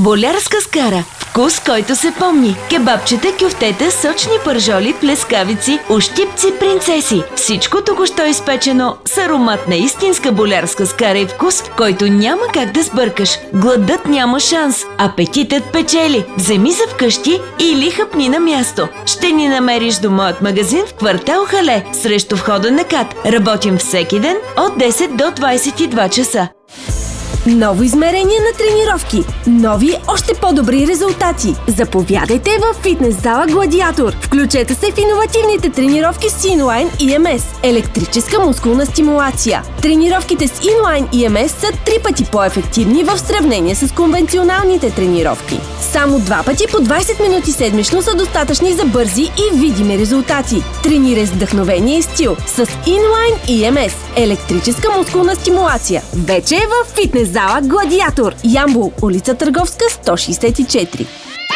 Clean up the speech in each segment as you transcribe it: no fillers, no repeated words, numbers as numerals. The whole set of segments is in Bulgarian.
Болярска скара. Вкус, който се помни. Кебабчета, кюфтета, сочни пържоли, плескавици, ущипци, принцеси. Всичко току-що изпечено с аромат на истинска болярска скара и вкус, който няма как да сбъркаш. Гладът няма шанс, апетитът печели. Вземи за вкъщи или хъпни на място. Ще ни намериш до моят магазин в квартал Хале, срещу входа на КАТ. Работим всеки ден от 10 до 22 часа. Ново измерение на тренировки. Нови, още по-добри резултати. Заповядайте в фитнес зала Гладиатор. Включете се в иновативните тренировки с Inline EMS. Електрическа мускулна стимулация. Тренировките с Inline EMS са 3 пъти по-ефективни в сравнение с конвенционалните тренировки. Само 2 пъти по 20 минути седмично са достатъчни за бързи и видими резултати. Тренирай с вдъхновение и стил с Inline EMS. Електрическа мускулна стимулация. Вече е в фитнес зала Гладиатор. Ямбол, улица Търговска, 164.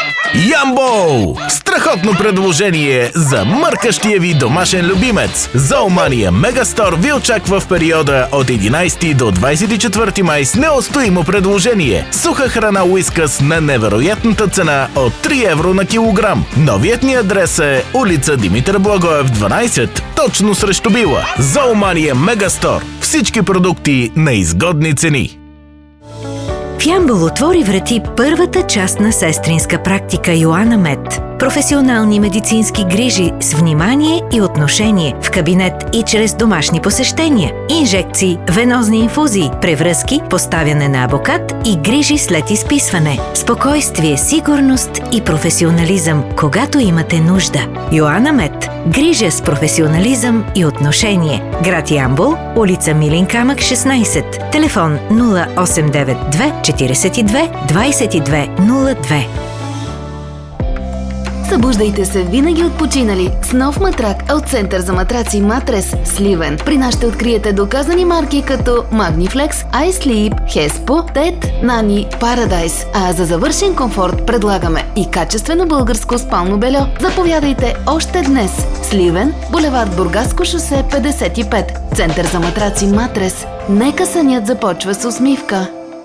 Ямбол! Страхотно предложение за мъркащия ви домашен любимец. Зоомания Мегастор ви очаква в периода от 11 до 24 май с неустоимо предложение. Суха храна Уискъс на невероятната цена от 3 евро на килограм. Новият ни адрес е улица Димитър Благоев, 12, точно срещу Била. Зоомания Мегастор. Всички продукти на изгодни цени. В Ямбол отвори врати първата част на сестринска практика Йоана Мед. Професионални медицински грижи с внимание и отношение в кабинет и чрез домашни посещения. Инжекции, венозни инфузии, превръзки, поставяне на абокат и грижи след изписване. Спокойствие, сигурност и професионализъм, когато имате нужда. Йоана Мед. Грижа с професионализъм и отношение. Град Ямбол, улица Милин камък, 16. Телефон 0892 42 22 02. Събуждайте се винаги отпочинали с нов матрак от Център за матраци Матрес Сливен. При нас ще откриете доказани марки като Magniflex, iSleep, Hespo, TED, Nani, Paradise. А за завършен комфорт предлагаме и качествено българско спално бельо. Заповядайте още днес. Сливен, булевард Бургаско шосе 55. Център за матраци Матрес. Нека сънят започва с усмивка.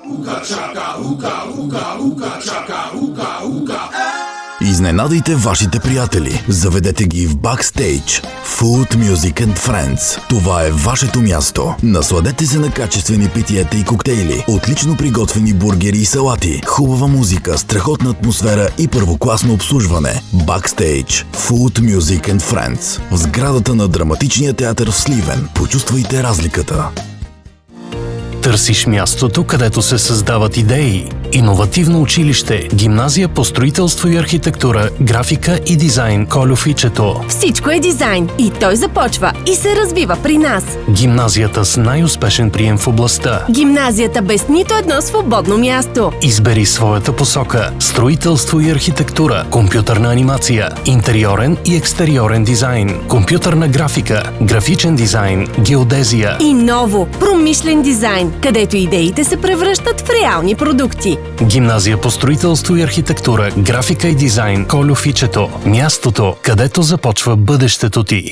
Изненадайте вашите приятели. Заведете ги в Backstage. Food, Music and Friends. Това е вашето място. Насладете се на качествени питиета и коктейли, отлично приготвени бургери и салати, хубава музика, страхотна атмосфера и първокласно обслужване. Backstage. Food, Music and Friends. В сградата на Драматичния театър в Сливен. Почувствайте разликата. Търсиш мястото, където се създават идеи. Иновативно училище, гимназия по строителство и архитектура, графика и дизайн Кольо Фичето. Всичко е дизайн и той започва и се развива при нас. Гимназията с най-успешен прием в областта. Гимназията без нито едно свободно място. Избери своята посока. Строителство и архитектура, компютърна анимация, интериорен и екстериорен дизайн, компютърна графика, графичен дизайн, геодезия. И ново, промишлен дизайн, където идеите се превръщат в реални продукти. Гимназия по строителство и архитектура, графика и дизайн Кольо Фичето. Мястото, където започва бъдещето ти.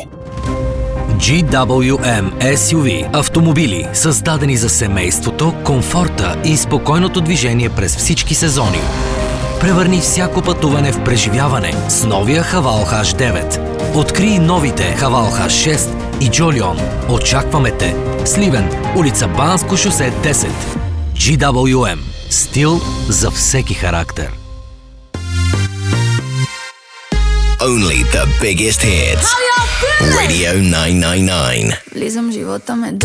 GWM SUV – автомобили, създадени за семейството, комфорта и спокойното движение през всички сезони. Превърни всяко пътуване в преживяване с новия Хавал H9. Открий новите Хавал H6 и Джолион. Очакваме те. Сливен, улица Банско шосе 10. GWM – стил за всеки характер. Only the biggest hits. Radio 999. Влизам живота ме